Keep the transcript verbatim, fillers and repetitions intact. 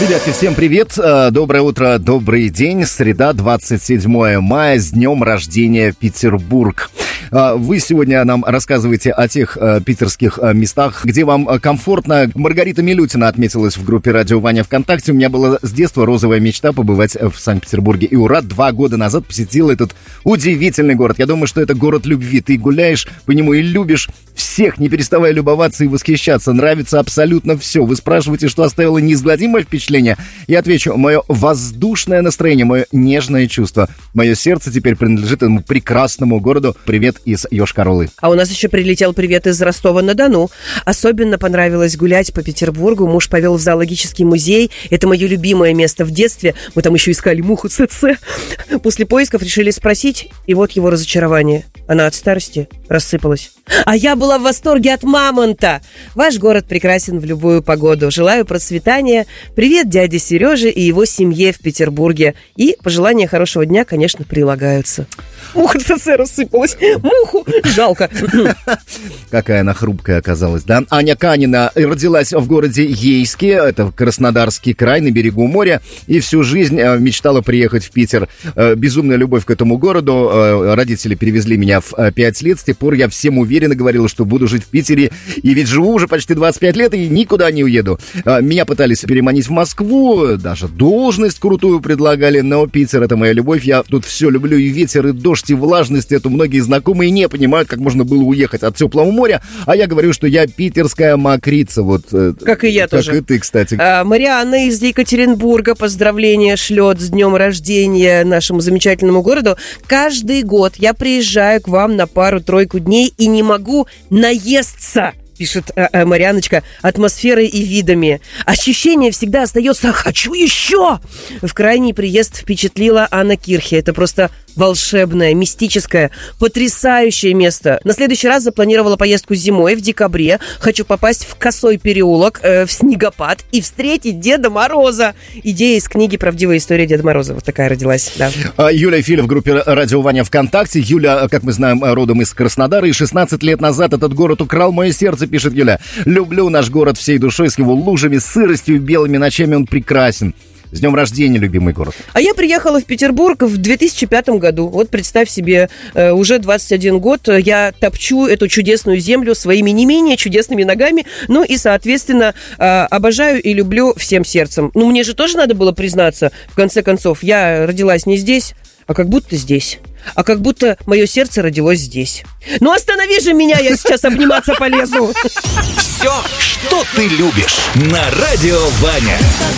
Ребятки, всем привет, доброе утро, добрый день, среда, двадцать седьмое мая, с днем рождения, Петербург. Вы сегодня нам рассказываете о тех э, питерских э, местах, где вам комфортно. Маргарита Милютина отметилась в группе «Радио Ваня» ВКонтакте. У меня была с детства розовая мечта побывать в Санкт-Петербурге. И ура, два года назад посетила этот удивительный город. Я думаю, что это город любви. Ты гуляешь по нему и любишь всех, не переставая любоваться и восхищаться. Нравится абсолютно все. Вы спрашиваете, что оставило неизгладимое впечатление? Я отвечу: мое воздушное настроение, мое нежное чувство. Мое сердце теперь принадлежит этому прекрасному городу. Привет из Йошкар-Олы. А у нас еще прилетел привет из Ростова-на-Дону. Особенно понравилось гулять по Петербургу. Муж повел в зоологический музей. Это мое любимое место в детстве. Мы там еще искали муху ЦЦ. После поисков решили спросить, и вот его разочарование. Она от старости рассыпалась. А я была в восторге от мамонта. Ваш город прекрасен в любую погоду. Желаю процветания. Привет дяде Сереже и его семье в Петербурге. И пожелания хорошего дня, конечно, прилагаются. Муха ЦЦ рассыпалась. Муху жалко. Какая она хрупкая оказалась, да? Аня Канина родилась в городе Ейске, это Краснодарский край, на берегу моря, и всю жизнь мечтала приехать в Питер. Безумная любовь к этому городу. Родители перевезли меня в пять лет. С тех пор я всем уверенно говорила, что буду жить в Питере. И ведь живу уже почти двадцать пять лет и никуда не уеду. Меня пытались переманить в Москву, даже должность крутую предлагали, но Питер — это моя любовь. Я тут все люблю, и ветер, и дождь, и влажность. Это многие знакомые не понимают, как можно было уехать от теплого моря. А я говорю, что я питерская мокрица. Вот, как и я как тоже. Как и ты, кстати. А, Марианна из Екатеринбурга поздравления шлет с днем рождения нашему замечательному городу. Каждый год я приезжаю к вам на пару-тройку дней и не могу наесться, пишет э, э, Марьяночка, атмосферой и видами. Ощущение всегда остается «хочу еще!». В крайний приезд впечатлила Анна Кирхе. Это просто волшебное, мистическое, потрясающее место. На следующий раз запланировала поездку зимой, в декабре. Хочу попасть в Косой переулок, э, в снегопад и встретить Деда Мороза. Идея из книги «Правдивая история Деда Мороза». Вот такая родилась, да. Юлия Филь в группе «Радио Ваня» ВКонтакте. Юля, как мы знаем, родом из Краснодара. И шестнадцать лет назад этот город украл мое сердце, пишет Юля. Люблю наш город всей душой, с его лужами, сыростью и белыми ночами. Он прекрасен. С днем рождения, любимый город. А я приехала в Петербург в две тысячи пятом году. Вот представь себе, уже двадцать один год я топчу эту чудесную землю своими не менее чудесными ногами. Ну и, соответственно, обожаю и люблю всем сердцем. Ну, мне же тоже надо было признаться, в конце концов, я родилась не здесь, а как будто здесь. А как будто мое сердце родилось здесь. Ну, останови же меня, я сейчас обниматься полезу. Все, что ты любишь, на Радио Ваня.